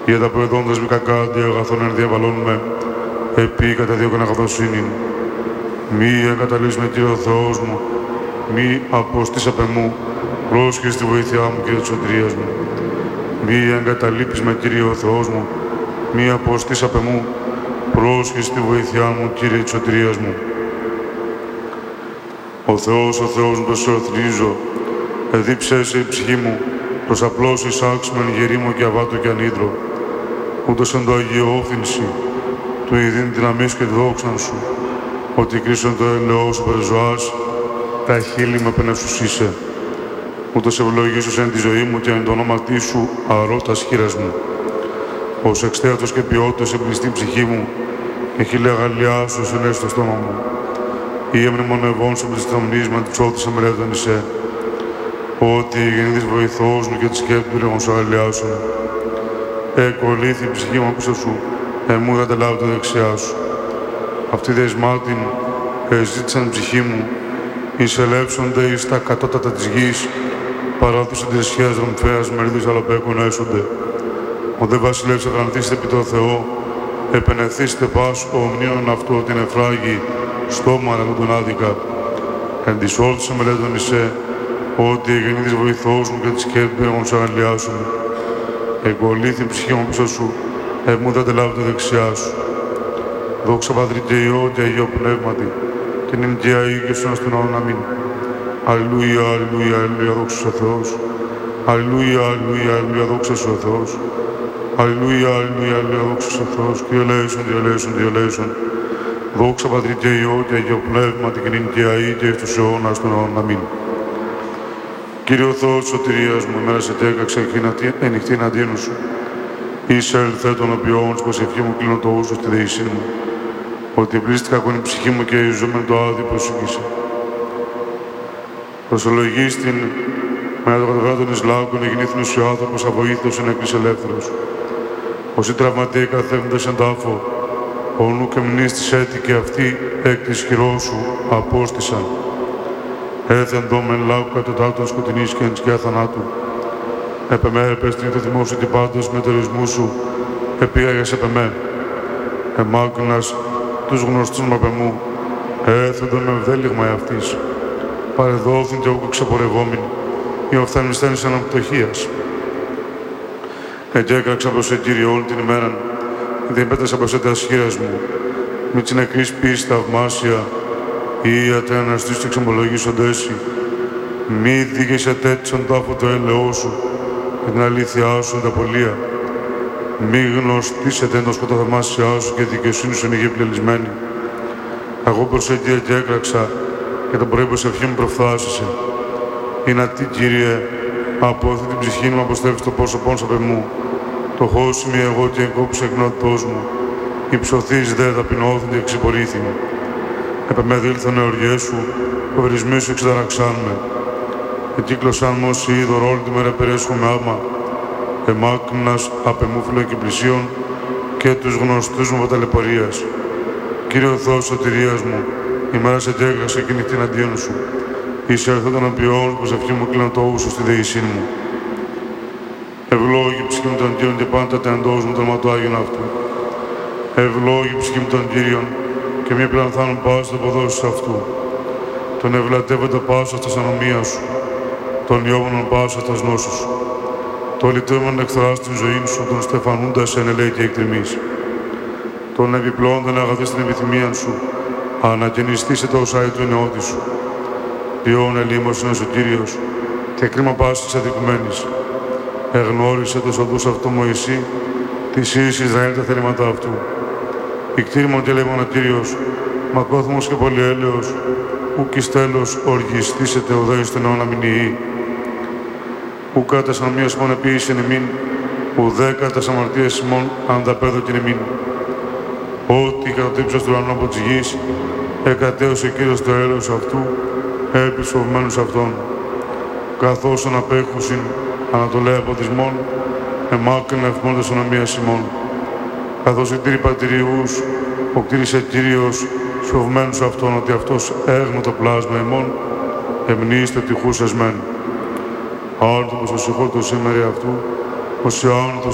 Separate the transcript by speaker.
Speaker 1: Για τα προεδόντας μη κακά αγαθών εν διαβαλώνουμε, επί καταδίωκον αγαθοσύνην. Μη εγκαταλείσουμε, Κύριε ο Θεός μου, μη αποστείς απ' εμού, πρόσχε στη βοήθειά μου, Κύριε της σωτηρίας μου. Μη εγκαταλείπεις με, Κύριε ο Θεός μου, μη αποστείς απ' εμού, πρόσχε στη βοήθειά μου, Κύριε της σωτηρίας μου. Ο Θεός μου, το σε οθρίζω, εδίψεσαι η ψυχή μου, προς απλώς εισάξιμεν γερήμο και αβάτο και ανίδρο, ούτως εν το Αγίο όφθηνση, του ειδήν δυναμής και τη δόξαν σου, ότι κρίσον το ελαιό σου περζωάς, τα χείλη με πενευσουσίσε. Ούτως ευλογήσους εν τη ζωή μου και εν το όνομα σου αρώτας χείρας μου. Ως εξτέατος και ποιότητος εμπληστή ψυχή μου, και χείλη αγαλιά σου ενέσει στο στόμα μου. Ή εμνημονευών σου πληστρομνίσμα της όθης αμερέτων εισέ, ότι η γεννήτης βοηθός μου και τη σκέπτη του ρεγον σου αγαλιάσουν. Εκολύθη η ψυχή μου πίσω σου, εμού θα τελάβει το δεξιά σου. Αυτή δεσμάτιν εζήτησαν ψυχή μου, εισελέψονται εις τα κατώτατα της γης, παράδοσαν τις σχέας δομφέας μερίδους αλλοπέκων έσονται. Ο δε βασιλεύς εγανθήστε επί το Θεό, επενεθήστε πάσου ομνίων αυτό την εφράγη, στόμα αναγούν τον άδικα. Εν της όλτης εμελέτων εισέ, ότι η γεννήτης βοηθός μου και τη σκέπτη του ρεγον σου αγαλιάσουν. Εγκολύθη η ψυχή μου πίσω σου, εμού θα τελάβει το δεξιά σου. Δόξα Πατρί και Υιό και Αγίο Πνεύματι, και νυν και αεί και στον αιώνων αμήν. Αλληλούια, αλληλούια, αλληλούια, δόξα σου ο Θεός. Αλληλούια, αλληλούια, αλληλούια, δόξα σου ο Θεός. Αλληλούια, αλληλούια, αλληλούια, δόξα σου ο Θεός. Κύριε ελέησον, Κύριε ελέησον, Κύριε ελέησον. Δόξα Πατρί και Υιό και Αγίο Πνεύματι, και νυν και αεί και στους αιώνας των αιώνων αμήν. Κύριε ο Θεός της σωτηρίας μου, ημέρα σε τέκαξε και ενοιχτή εναντίον σου. Είσαι ελθέ των οποίων πως ευχή μου κλείνω το ούσο στη δεησή μου, ότι πλήστη κακόν η ψυχή μου και η ζώμεν το άδει προσήγησε. Προσολογείς την με το κατεβάτων εις λάκων εγινήθηνος ο άνθρωπος αβοήθητος εν έκλεισε ελεύθερος. Όσοι τραυματίοι καθέφτοντας εν τάφο, ο νου και μνήστης έτυχε αυτή εκ της χειρός σου απόστησαν. Έθεν δόμεν λάκου κατωτάτων σκοτεινής και εν σκιά θανάτου. Επεμέ επέστην το θυμό σου και πάντως με τερισμού σου επήγαγες επεμέ. Εμάκουνας τους γνωστούς μου απεμού, έθεντον με ευδέλιγμα εαυτής. Παρεδόθην και όκο ξεπορευόμην, ή οφθανιστένης αναπτωχίας. Εγκέκραξα προς σε Κύριε όλη την ημέραν, διεπέτασα προς έτας χείρας μου, μη της νεκρής πίστη θαυμάσια, ή ατέναστής και εξομολογήσοντες, μη δίγεσαι τέτοιον τάφο το έλεό σου, και την αλήθειά σου τα απολία. Μη γνωστήσετε εντός σκοταθαυμάσια σου και δικαιοσύνη σου είναι γεπλελισμένη. Εγώ προς εκεί και έκραξα και το πρωί προς ευχή μου προφθάσισε. Είναι τι, Κύριε, από αυτή την ψυχή μου αποστρέφεις το πρόσωπόν σου απ' εμού. Το χώσιμι εγώ και εγκόψε εκνότητός μου. Υψωθείς δε ταπεινώθην και εξυπορήθην. Επεμεδήλθαν εωριές σου, προορισμοί σου εξεταραξάν με. Εκύκλωσαν μου όσοι είδωρ όλη τη μέρα περέσχομαι άμα. Εμάκνας απ' εμού φίλων και πλησίων και τους γνωστούς μου ταλαιπωρίας. Κύριε ο Θεός σωτηρίας μου, ημέρα σε τέγραξε και νυχτήν αντίον σου. Είσαι ερθέ των οποίων πως ευχή μου κλείνω το ούσο στη δεησή μου. Ευλόγη ψυχή μου των Κύριων και πάντα τα εντός μου το όνομα του Άγιον αυτού. Ευλόγη ψυχή μου των Κύριων και μη πλανθάνουν πάσα το ποδόσι αυτού. Τον ευλατεύοντα πάσα στα ανομία σου. Τον ιόμενον πάσα στα νόσου σου. Το λυτεύον εχθρά στην ζωή σου, τον στεφανούντας εν ελέη και εκτιμής. Τον επιπλώντον αγαθή στην επιθυμία σου, ανακαινιστήσε το οσάι του νεότη σου. Ποιόν ελίμος είναι ο Κύριος, και κρίμα πάσης αδικουμένης. Εγνώρισε το οδούς αυτού Μωυσή, της εις Ισραήλ τα θελήματα αυτού. Ικτήριμον και λέγον ο Κύριος, μακρόθυμος και πολυέλεος, ουκ εις τέλος οργιστήσετε ο δέος των αιώνα μηνιή. Ουκ κατας ανομίας ημών επίησεν ημίν, ουδέ κατας αμαρτίας ημών ανταπέδοκεν ημίν. Ό,τι κατά το ύψος του ουρανού από της γης, εκατέωσε ο Κύριος το έλεος αυτού, επί τους φοβμένους αυτών. Καθώς αναπέχουσιν ανατολέα από της μόν, εμάκρυν ευμόντας ονομίας ημών. Καθώς οι τύροι πατηριούς, οκτήρισε Κύριος τους φοβμένους αυτών, ότι αυτός έγνω το πλάσμα ημών, εμνήστε τυχούς εσμέν. Άρτο πως ο συγχώρητος σήμερα αυτού, ως